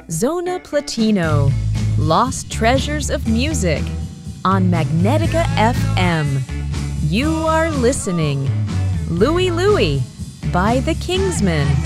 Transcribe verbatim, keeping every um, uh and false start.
Zona Platino, Lost Treasures of Music, on Magnetica F M. You are listening. Louie Louie by the Kingsmen.